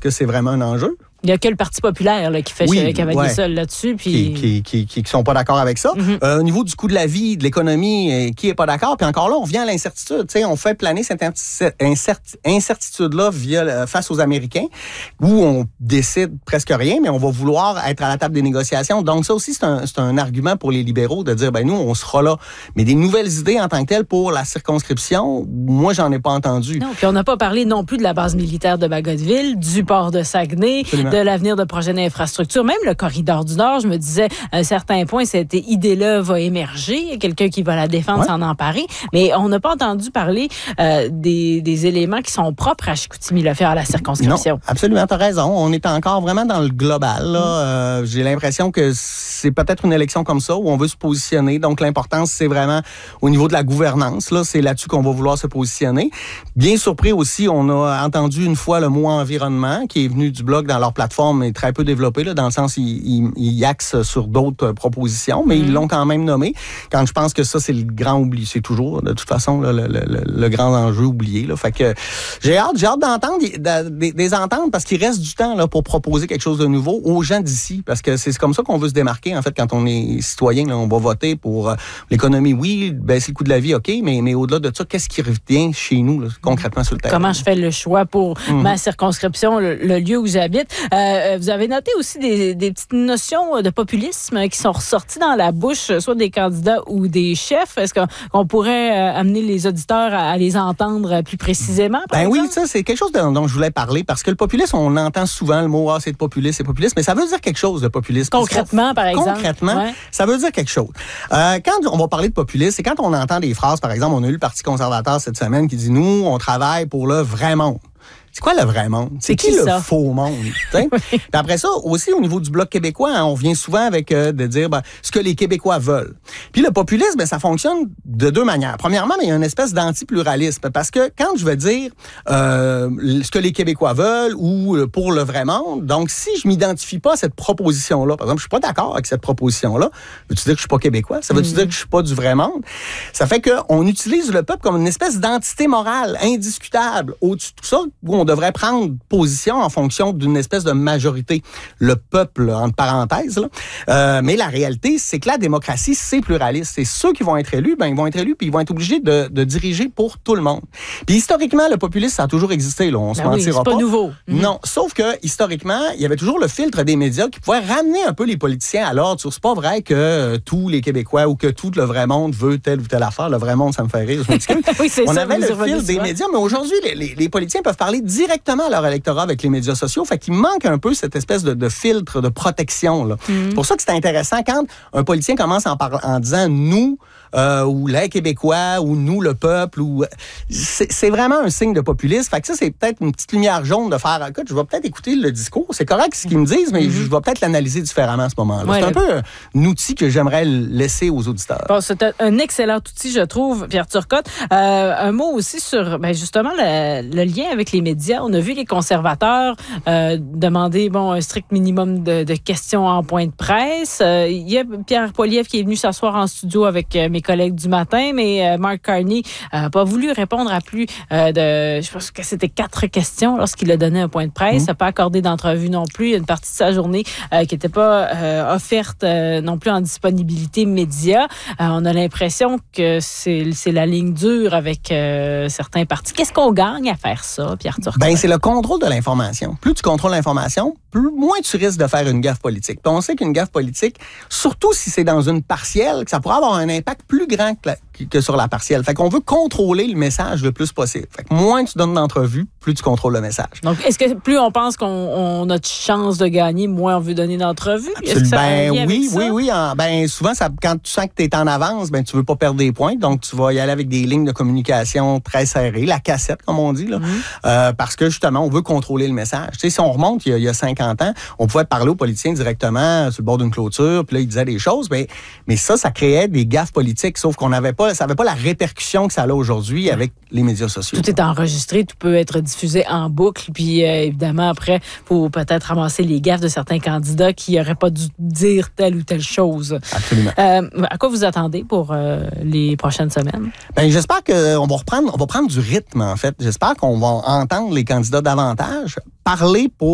que c'est vraiment un enjeu? Il n'y a que le Parti populaire là, qui fait cavalier seul là-dessus. Puis... Qui sont pas d'accord avec ça. Au niveau du coût de la vie, de l'économie, qui est pas d'accord? Puis encore là, on revient à l'incertitude. T'sais, on fait planer cette incertitude-là face aux Américains, où on décide presque rien, mais on va vouloir être à la table des négociations. Donc ça aussi, c'est un argument pour les libéraux de dire, nous, on sera là. Mais des nouvelles idées en tant que telles pour la circonscription, moi, j'en ai pas entendu. Non, puis on n'a pas parlé non plus de la base militaire de Bagotville, du port de Saguenay, de l'avenir de projets d'infrastructure, même le corridor du Nord. Je me disais, à un certain point, cette idée-là va émerger. Il y a quelqu'un qui va la défendre, s'en emparer. Mais on n'a pas entendu parler des éléments qui sont propres à Chicoutimi, le faire à la circonscription. Non, absolument, tu as raison. On est encore vraiment dans le global. Là. J'ai l'impression que c'est peut-être une élection comme ça où on veut se positionner. Donc, l'importance, c'est vraiment au niveau de la gouvernance. Là, c'est là-dessus qu'on va vouloir se positionner. Bien surpris aussi, on a entendu une fois le mot environnement qui est venu du Bloc dans leur plateforme est très peu développée, là, dans le sens ils axent sur d'autres propositions, mais ils l'ont quand même nommé. Quand je pense que ça, c'est le grand oubli. C'est toujours, de toute façon, là, le grand enjeu oublié. Là. Fait que j'ai hâte d'entendre des ententes parce qu'il reste du temps là, pour proposer quelque chose de nouveau aux gens d'ici. Parce que c'est comme ça qu'on veut se démarquer, en fait, quand on est citoyen. Là, on va voter pour l'économie, oui, baisser le coût de la vie, OK, mais au-delà de ça, qu'est-ce qui revient chez nous, là, concrètement, sur le terrain? Comment je fais le choix pour ma circonscription, le lieu où j'habite? Vous avez noté aussi des petites notions de populisme qui sont ressorties dans la bouche, soit des candidats ou des chefs. Est-ce qu'on pourrait amener les auditeurs à les entendre plus précisément? Oui, ça, c'est quelque chose dont je voulais parler, parce que le populisme, on entend souvent le mot « c'est populiste, mais ça veut dire quelque chose, le populisme. Concrètement, par exemple. Concrètement, ça veut dire quelque chose. Quand on va parler de populisme, c'est quand on entend des phrases, par exemple, on a eu le Parti conservateur cette semaine qui dit « Nous, on travaille pour le vrai monde ». C'est quoi le vrai monde? C'est qui le faux monde? Puis après ça, aussi au niveau du Bloc québécois, on vient souvent avec de dire ce que les Québécois veulent. Puis le populisme, ça fonctionne de deux manières. Premièrement, il y a une espèce d'anti-pluralisme parce que quand je vais dire ce que les Québécois veulent ou pour le vrai monde, donc si je m'identifie pas à cette proposition-là, par exemple, je suis pas d'accord avec cette proposition-là, veux-tu dire que je suis pas québécois? Ça veut-tu dire que je suis pas du vrai monde? Ça fait qu'on utilise le peuple comme une espèce d'entité morale indiscutable au-dessus de tout ça, où on devrait prendre position en fonction d'une espèce de majorité. Le peuple, entre parenthèses. Là. Mais la réalité, c'est que la démocratie, c'est pluraliste. C'est ceux qui vont être élus, ils vont être élus puis ils vont être obligés de diriger pour tout le monde. Puis historiquement, le populisme, ça a toujours existé. Là. On se mentira pas. C'est pas nouveau. Non, sauf que historiquement, il y avait toujours le filtre des médias qui pouvait ramener un peu les politiciens à l'ordre. C'est pas vrai que tous les Québécois ou que tout le vrai monde veut telle ou telle affaire. Le vrai monde, ça me fait rire. Je m'excuse. On avait le filtre des médias, mais aujourd'hui, les politiciens peuvent parler directement à leur électorat avec les médias sociaux. Fait qu'il manque un peu cette espèce de filtre de protection. Là. C'est pour ça que c'est intéressant quand un politicien commence en disant « nous », ou les Québécois, ou nous, le peuple, ou c'est vraiment un signe de populisme. Fait que ça, c'est peut-être une petite lumière jaune de faire, écoute, je vais peut-être écouter le discours. C'est correct ce qu'ils me disent, mais je vais peut-être l'analyser différemment à ce moment-là. C'est un peu un outil que j'aimerais laisser aux auditeurs. Bon, c'est un excellent outil, je trouve, Pierre Turcotte. Un mot aussi sur, justement, le lien avec les médias. On a vu les conservateurs demander, un strict minimum de questions en point de presse. Il y a Pierre Poilievre qui est venu s'asseoir en studio avec mes collègues du matin, mais Mark Carney n'a pas voulu répondre à plus je pense que c'était 4 questions lorsqu'il a donné un point de presse. Il n'a pas accordé d'entrevue non plus. Il y a une partie de sa journée qui n'était pas offerte non plus en disponibilité média. On a l'impression que c'est la ligne dure avec certains partis. Qu'est-ce qu'on gagne à faire ça, Pierre Turcotte? C'est le contrôle de l'information. Plus tu contrôles l'information, moins tu risques de faire une gaffe politique. Puis on sait qu'une gaffe politique, surtout si c'est dans une partielle, que ça pourrait avoir un impact plus grand que sur la partielle. Fait qu'on veut contrôler le message le plus possible. Fait que moins tu donnes d'entrevues, plus tu contrôles le message. Donc, est-ce que plus on pense qu'on a de chance de gagner, moins on veut donner d'entrevues? Oui. Souvent, quand tu sens que tu es en avance, tu veux pas perdre des points. Donc, tu vas y aller avec des lignes de communication très serrées, la cassette, comme on dit, là, parce que, justement, on veut contrôler le message. Tu sais, si on remonte il y a 50 ans, on pouvait parler aux politiciens directement sur le bord d'une clôture, puis là, ils disaient des choses, mais ça créait des gaffes politiques, sauf qu'on n'avait pas, ça n'avait pas la répercussion que ça a aujourd'hui avec les médias sociaux. Tout est enregistré, tout peut être diffusé en boucle, puis évidemment, après, il faut peut-être ramasser les gaffes de certains candidats qui n'auraient pas dû dire telle ou telle chose. Absolument. À quoi vous attendez pour les prochaines semaines? J'espère qu'on va prendre du rythme, en fait. J'espère qu'on va entendre les candidats davantage parler pour